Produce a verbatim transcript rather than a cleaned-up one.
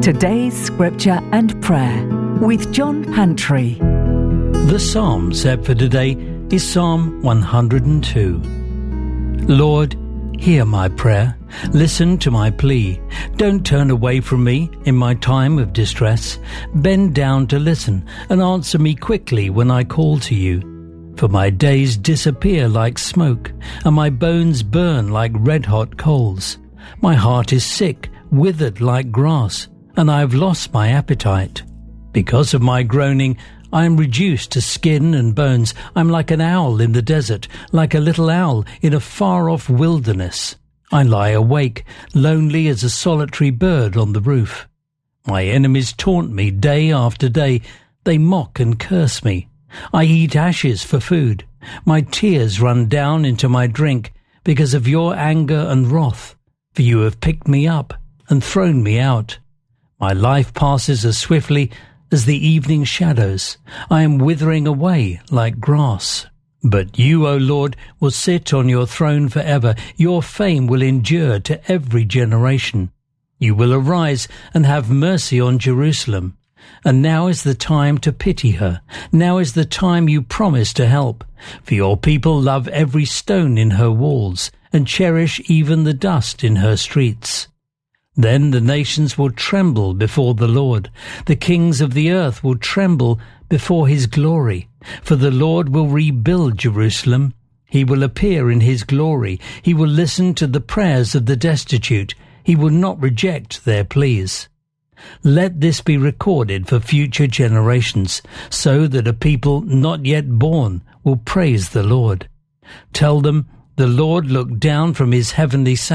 Today's Scripture and Prayer with John Pantry. The psalm set for today is Psalm one hundred two. Lord, hear my prayer. Listen to my plea. Don't turn away from me in my time of distress. Bend down to listen and answer me quickly when I call to you. For my days disappear like smoke, and my bones burn like red-hot coals. My heart is sick, withered like grass, and I have lost my appetite. Because of my groaning, I am reduced to skin and bones. I'm like an owl in the desert, like a little owl in a far-off wilderness. I lie awake, lonely as a solitary bird on the roof. My enemies taunt me day after day. They mock and curse me. I eat ashes for food. My tears run down into my drink because of your anger and wrath. For you have picked me up and thrown me out. My life passes as swiftly as the evening shadows. I am withering away like grass. But you, O Lord, will sit on your throne forever. Your fame will endure to every generation. You will arise and have mercy on Jerusalem. And now is the time to pity her. Now is the time you promised to help. For your people love every stone in her walls and cherish even the dust in her streets. Then the nations will tremble before the Lord. The kings of the earth will tremble before his glory. For the Lord will rebuild Jerusalem. He will appear in his glory. He will listen to the prayers of the destitute. He will not reject their pleas. Let this be recorded for future generations, so that a people not yet born will praise the Lord. Tell them, the Lord looked down from his heavenly sanctuary